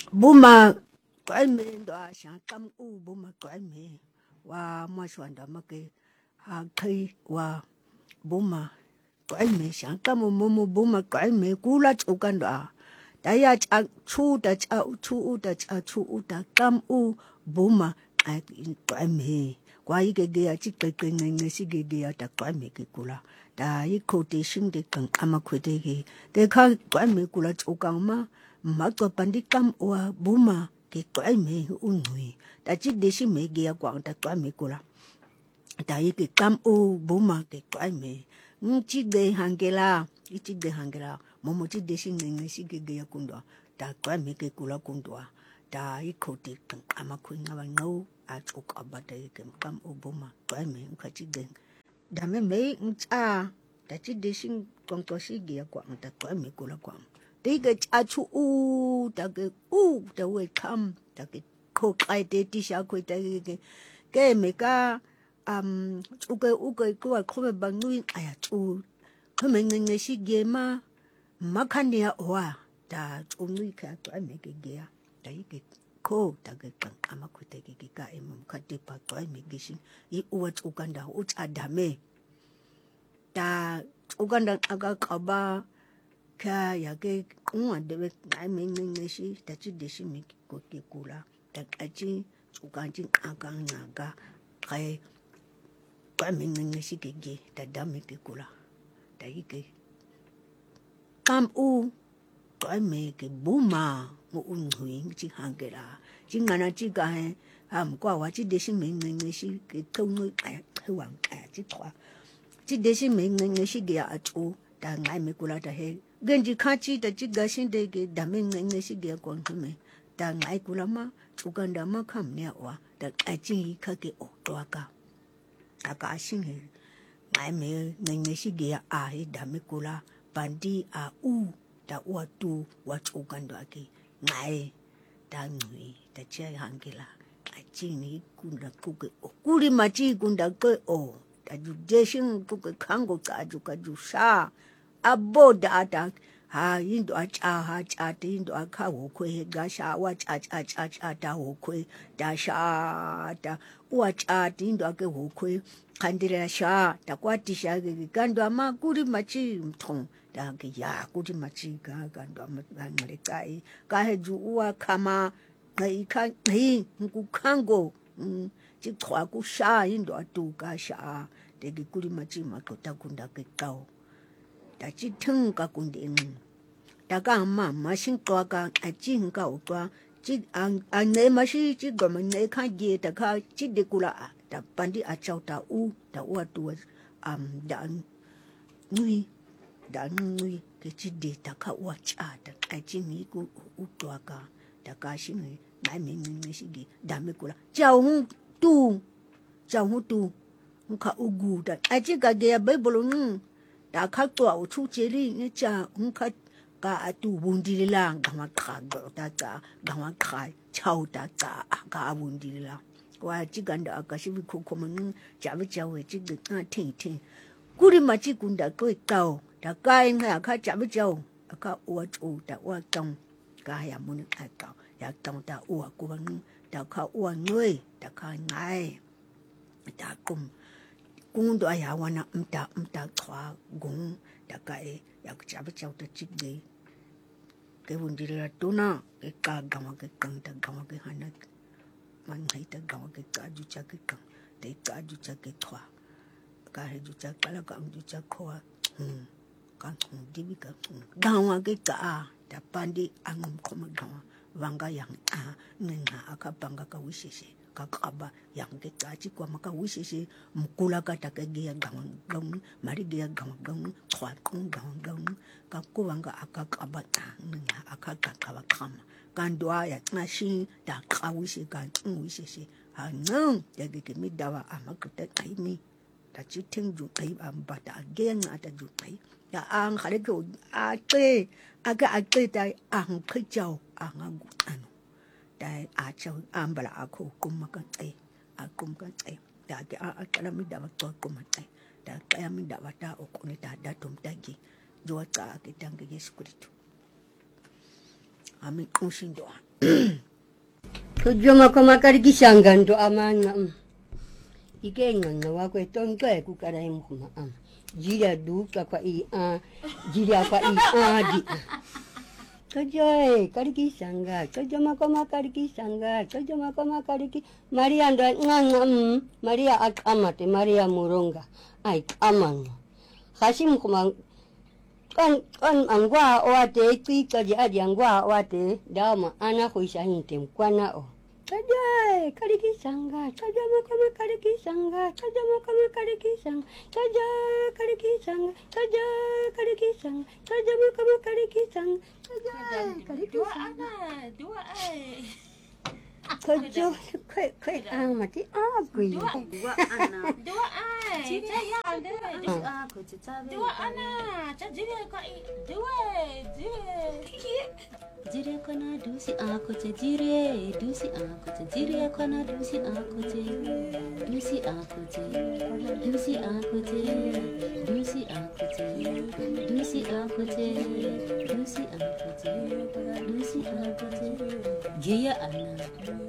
Buma kwame ndo asha kam u buma kwame wa mashwanda make ha kai wa buma kwame sha kam mumu buma kwame kula chukanda daya cha chu da cha chu da cha chu da kam u buma kwame kwa ige ge ya chikeke ngenge sigege ya ta kwame ke kula da yi quotation de kan ama kwete ke ka kwame kula chukama Macho pandikam wa buma ke kwame unui ta chi deshi mege ya kwa ta kwame kula ta yi ke kam u buma ke kwame nchi de hangela ichi de hangela momo chi deshi ngenge si ge ya kundwa ta kwame ke kula kundwa ta yi kote kan ama kwinga wa ngau a chok abata yi ke kam u buma kwame nkachi de da me ncha ta chi deshi kongko si ge ya kwa ta kwame kula kwa Diga chachu take the way come take cook I did dish out with the game uke go a cover bangui I chu coming in the she gema makania oa da only cat I make a gear take ko take amakwete gika emum katipa to I make gishin I uwat uganda uch adame da uganda aga kaba ka ya ke unwa debe ai mengne shi ta chi de shi mi ko ke kula ta kachi chukanji aka ngaga kai ka mengne shi ke ge ta da mi ke kula ta ke kam u ka me ke buma mo unhui chi hangera chi ngana chi ga he ham kwa wa chi de shi mengne shi ke tong no ka wang ka chi kwa chi de shi mengne shi ge a chu ta ngai me kula ta he genji kachi da jiga shinde ge damen ne shi ge kon me da ngai kula ma chuganda ma kam ne wa da aji ka ge o to aka aka shin he ngai me ne shi ge a he da me kula bandi a u da wa tu wa chuganda ke ngai da ngui da che hangila aji ni kunda ku ge o kuri ma ji kunda ke o da ju jeshin ku ge kango ka ju sha abo da ha indo acha ha cha indo aka wo kwe ga sha wa cha da wo kwe da sha da wa cha indo ake wo kwe kandira sha da kwati sha ge gando ama kuri machi mthong da ke ya kuri machi ga gando ama ngale kai ka he ju wa kama ngai ka ngai ku kango chi kwa ku sha indo atu ka sha de kuri machi makota kunda ke kao da chi thung ka kunde da ga ma shin kwa ka a chi ka o kwa chi an ne ma shi chi go ma ne ka ge da ka chi de kula da pandi a chau ta u da wa tu da nui ke chi de da ka wa cha da a chi ni ku u kwa ka da ka shi ni mai me ni shi ge da me kula chau hu tu ka ugu da a chi ka ge ba bolo da ka to o chu che li ne cha ka ka tu bundi la ga ma kha go da ga ma kha chau da ka bundi la wa chi ganda ka shi ko ko mun cha bi cha we chi ga tin kuri ma chi kunda ko ka da ka nga ka cha bi cha ka o chu da wa tong ka ya mun ka ya tong da o ko ban da ka o ngoi da ka ngai da kum cung do ya wana mta kwa gung da kai ya cha ba cha ta chi ge ke bun di la tuna ke ka ga ma ke kang ta ga ma ke hana man hai ta ga ma ke ka ju cha ke kang te ka ju cha ke thwa ka he ju cha ka la ka ju cha khoa ka di bi ka ga wa ke ka da pandi angum ko ma ga wanga yang nga aka panga ka wisese kakaba yang ke kachi kwa maka wisese mukula kata ke gia gang mari gia gang kwa kong gang ka kuwanga aka kabata nga aka kakawa kama kandwa ya nashi da ka wisese ka wisese ha nang ya ke mi dawa amakuta kaimi da chiting ju kai ambata gen ata ju kai ya ang khale ko ate aga dai ang khajau ang anu dai a chau ambala ako kumaka ai akum kan ai da ke a kala mi da to kumaka da kaya mi da wata o ko ni da tum tagi jo ta ke tang ke Yesu Kristo amin kushin do Kujoma kama karikishanga ndo amana. Ikenga na wako tonto e kukara imkuma am. Jira duka kwa jira kwa di. Kajoy karikishanga, kajoma kama karikishanga, kajoma kama kariki Maria ndo Maria akamate Maria Muronga. Ai amano. Hashim kuma kan angwa wate kikaji adi angwa wate dama ana kuisha hinte mkwana o. Kajoy karikishanga, kajoma kama karikishanga, kajoma kama karikishanga, kajoy karikishanga, kajoy karikishanga, kajoma kama karikishanga, kajoy karikishanga. Dua ai. Kajoy kai amati agui. Dua ana. Dua ai. Saya ada. Aku cecah. Dua ana. Jadi kau dua. Jire kona dusi aku jire dusi aku jire kona dusi aku dusi aku dusi aku dusi aku dusi aku dusi aku dusi aku jaya ana